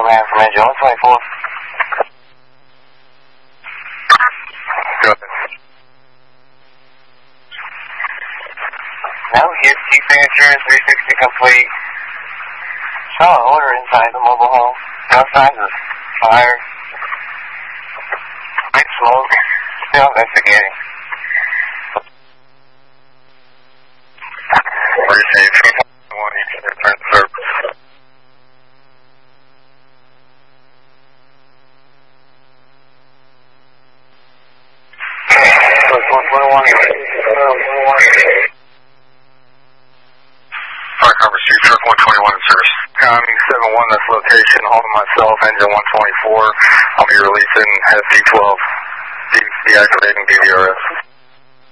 command from engine 124. Go ahead. Now here's key signature, 360 complete. Solid order inside the mobile home. No signs of fire. Light smoke. Still investigating. Emergency 311, you can return to service. First 121. Fire Cover Chief, Truck 121 in service. County 7-1, that's location, holding myself, engine 124. I'll be releasing SC-12, deactivating DVRS.